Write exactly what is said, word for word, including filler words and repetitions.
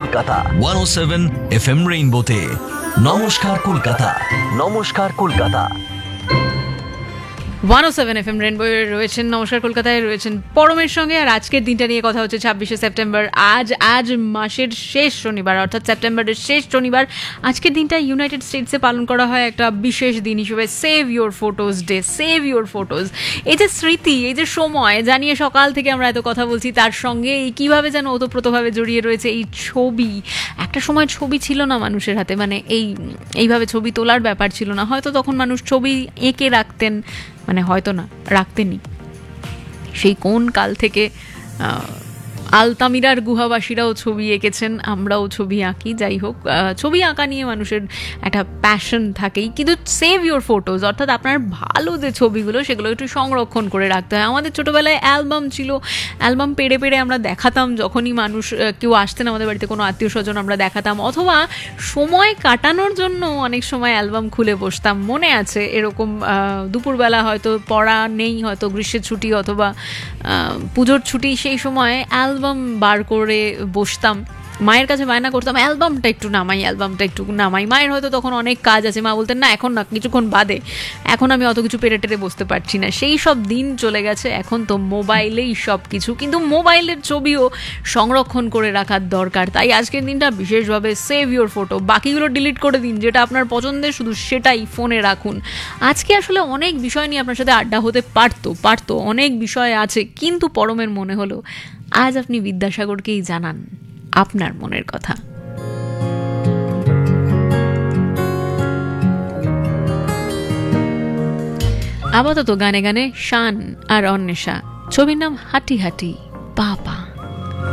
কলকাতা একশো সাত এফএম রেইনবোতে। নমস্কার কলকাতা, নমস্কার কলকাতা। একশো সাত এফএম রেইনবো রয়েছেন নমস্কার কলকাতায়, রয়েছেন পরমের সঙ্গে। আর আজকের দিনটা নিয়ে কথা হচ্ছে ছাব্বিশে সেপ্টেম্বর। আজ আজ মাসের শেষ শনিবার, অর্থাৎ সেপ্টেম্বরের শেষ শনিবার। আজকের দিনটা ইউনাইটেড স্টেটসে পালন করা হয় একটা বিশেষ দিন হিসেবে, save your photos day. Save your photos, এই যে স্মৃতি, এই যে সময় জানিয়ে সকাল থেকে আমরা এত কথা বলছি, তার সঙ্গে এই কীভাবে যেন ওতপ্রোতভাবে জড়িয়ে রয়েছে এই ছবি। একটা সময় ছবি ছিল না মানুষের হাতে, মানে এই এইভাবে ছবি তোলার ব্যাপার ছিল না। হয়তো তখন মানুষ ছবি এঁকে রাখতেন, মানে হয়তো না, রাখতেনই। সেই কোন কাল থেকে আলতামিরার গুহাবাসীরাও ছবি এঁকেছেন, আমরাও ছবি আঁকি। যাই হোক, ছবি আঁকা নিয়ে মানুষের একটা প্যাশন থাকেই। কিন্তু সেভ ইউর ফটোজ, অর্থাৎ আপনার ভালো যে ছবিগুলো সেগুলো একটু সংরক্ষণ করে রাখতে হয়। আমাদের ছোটোবেলায় অ্যালবাম ছিল, অ্যালবাম পেড়ে পেড়ে আমরা দেখাতাম। যখনই মানুষ কেউ আসতেন আমাদের বাড়িতে, কোনো আত্মীয় স্বজন, আমরা দেখাতাম। অথবা সময় কাটানোর জন্য অনেক সময় অ্যালবাম খুলে বসতাম। মনে আছে এরকম, দুপুরবেলা হয়তো পড়া নেই, হয়তো গ্রীষ্মের ছুটি অথবা পুজোর ছুটি, সেই সময় অ্যালবাম বার করে বসতাম, মায়ের কাছে বায়না করতাম অ্যালবামটা একটু নামাই, অ্যালবামটা একটু নামাই। মায়ের হয়তো তখন অনেক কাজ আছে, মা বলতেন না এখন না, কিছুক্ষণ বাদে, এখন আমি অত কিছু পেরে টেরে বসতে পারছি না। সেই সব দিন চলে গেছে, এখন তো মোবাইলেই সব কিছু। কিন্তু মোবাইলের ছবিও সংরক্ষণ করে রাখার দরকার। তাই আজকের দিনটা বিশেষভাবে সেভ ইউর ফটো। বাকিগুলো ডিলিট করে দিন, যেটা আপনার পছন্দের শুধু সেটাই ফোনে রাখুন। আজকে আসলে অনেক বিষয় নিয়ে আপনার সাথে আড্ডা হতে পারতো পারতো অনেক বিষয় আছে, কিন্তু পরমের মনে হলো আজ আপনি বিদ্যাসাগরকেই জানান আপনার মনের কথা। আপাতত গানে গানে শান আর অন্বেষা, ছবির নাম হাঁটি হাঁটি বাবা।